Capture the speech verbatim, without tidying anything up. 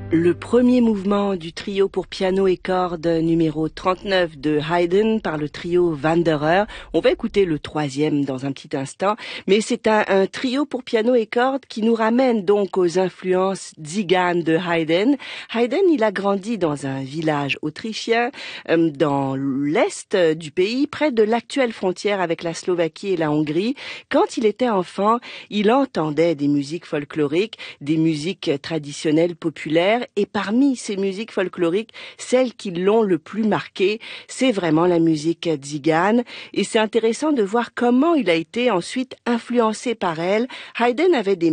Le premier mouvement du trio pour piano et cordes numéro trente-neuf de Haydn par le trio Wanderer. On va écouter le troisième dans un petit instant, mais c'est un, un trio pour piano et cordes qui nous ramène donc aux influences tziganes de Haydn. Haydn, il a grandi dans un village autrichien euh, dans l'est du pays, près de l'actuelle frontière avec la Slovaquie et la Hongrie. Quand il était enfant, il entendait des musiques folkloriques, des musiques traditionnelles populaires. Et parmi ces musiques folkloriques, celles qui l'ont le plus marqué, c'est vraiment la musique tzigane. Et c'est intéressant de voir comment il a été ensuite influencé par elle. Haydn avait des